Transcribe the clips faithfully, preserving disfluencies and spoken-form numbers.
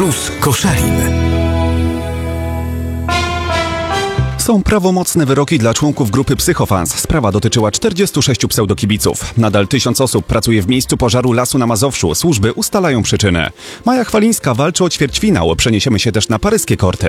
Plus Koszalin. Są prawomocne wyroki dla członków grupy Psychofans. Sprawa dotyczyła czterdziestu sześciu pseudokibiców. Nadal tysiąc osób pracuje w miejscu pożaru lasu na Mazowszu. Służby ustalają przyczynę. Maja Chwalińska walczy o ćwierćfinał. Przeniesiemy się też na paryskie korty.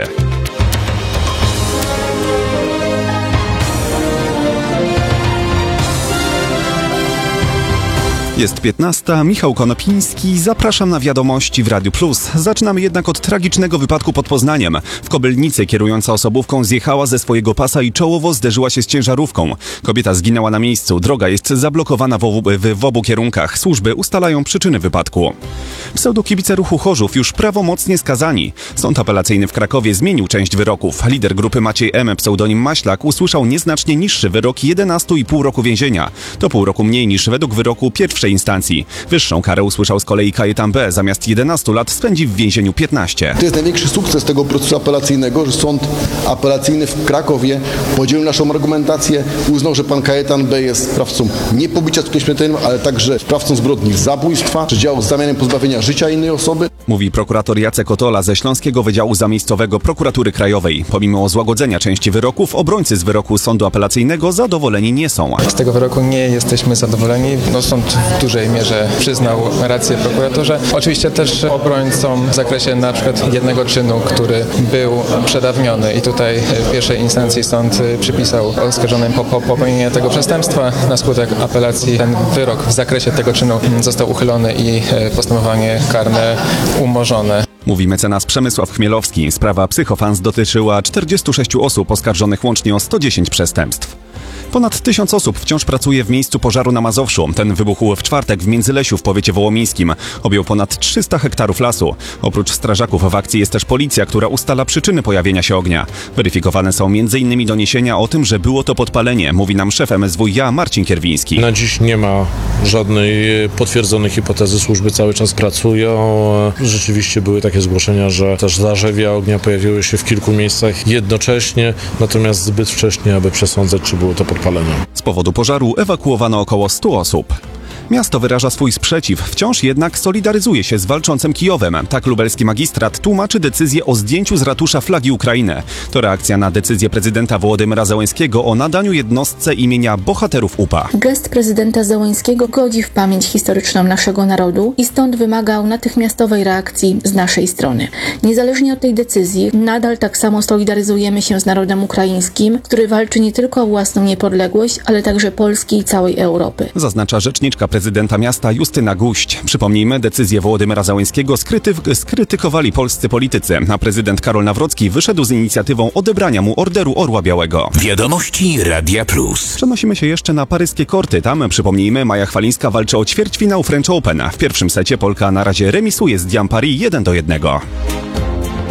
Jest piętnasta, Michał Konopiński, zapraszam na wiadomości w Radiu Plus. Zaczynamy jednak od tragicznego wypadku pod Poznaniem. W Kobylnicy kierująca osobówką zjechała ze swojego pasa i czołowo zderzyła się z ciężarówką. Kobieta zginęła na miejscu, droga jest zablokowana w obu, w, w obu kierunkach. Służby ustalają przyczyny wypadku. Pseudokibice ruchu Chorzów już prawomocnie skazani. Sąd apelacyjny w Krakowie zmienił część wyroków. Lider grupy Maciej M., pseudonim Maślak, usłyszał nieznacznie niższy wyrok jedenaście i pół roku więzienia. To pół roku mniej niż według wyroku pierwszej instancji. Wyższą karę usłyszał z kolei Kajetan B. Zamiast jedenastu lat spędzi w więzieniu piętnaście. To jest największy sukces tego procesu apelacyjnego, że sąd apelacyjny w Krakowie podzielił naszą argumentację, uznał, że pan Kajetan B. jest sprawcą nie pobicia skutkiem śmiertelnym, ale także sprawcą zbrodni zabójstwa, czy działał z zamiarem pozbawienia życia innej osoby. Mówi prokurator Jacek Otola ze Śląskiego Wydziału Zamiejscowego Prokuratury Krajowej. Pomimo złagodzenia części wyroków, obrońcy z wyroku sądu apelacyjnego zadowoleni nie są. Z tego wyroku nie jesteśmy zadowoleni. No, sąd w dużej mierze przyznał rację prokuratorze. Oczywiście też obrońcom w zakresie na przykład jednego czynu, który był przedawniony i tutaj w pierwszej instancji sąd przypisał oskarżonym po, po popełnienie tego przestępstwa. Na skutek apelacji ten wyrok w zakresie tego czynu został uchylony i postępowanie karne umorzone. Mówi mecenas Przemysław Chmielowski. Sprawa Psychofans dotyczyła czterdziestu sześciu osób oskarżonych łącznie o sto dziesięć przestępstw. Ponad tysiąc osób wciąż pracuje w miejscu pożaru na Mazowszu. Ten wybuchł w czwartek w Międzylesiu w powiecie wołomińskim. Objął ponad trzysta hektarów lasu. Oprócz strażaków w akcji jest też policja, która ustala przyczyny pojawienia się ognia. Weryfikowane są między innymi doniesienia o tym, że było to podpalenie, mówi nam szef M S W iA Marcin Kierwiński. Na dziś nie ma żadnej potwierdzonej hipotezy. Służby cały czas pracują. Rzeczywiście były takie zgłoszenia, że też zarzewia ognia pojawiły się w kilku miejscach jednocześnie, natomiast zbyt wcześnie, aby przesądzać, czy było to podpalenie. Z powodu pożaru ewakuowano około stu osób. Miasto wyraża swój sprzeciw, wciąż jednak solidaryzuje się z walczącym Kijowem. Tak lubelski magistrat tłumaczy decyzję o zdjęciu z ratusza flagi Ukrainy. To reakcja na decyzję prezydenta Wołodymyra Zełenskiego o nadaniu jednostce imienia bohaterów U P A. Gest prezydenta Zełenskiego godzi w pamięć historyczną naszego narodu i stąd wymagał natychmiastowej reakcji z naszej strony. Niezależnie od tej decyzji, nadal tak samo solidaryzujemy się z narodem ukraińskim, który walczy nie tylko o własną niepodległość, ale także Polski i całej Europy. Zaznacza rzeczniczka prezydenta miasta Justyna Guść. Przypomnijmy, decyzję Wołodymyra Zełenskiego skryty- skrytykowali polscy politycy, a prezydent Karol Nawrocki wyszedł z inicjatywą odebrania mu Orderu Orła Białego. Wiadomości Radia Plus. Przenosimy się jeszcze na paryskie korty. Tam, przypomnijmy, Maja Chwalińska walczy o ćwierćfinał French Open. W pierwszym secie Polka na razie remisuje z Diam Paris jeden do jednego.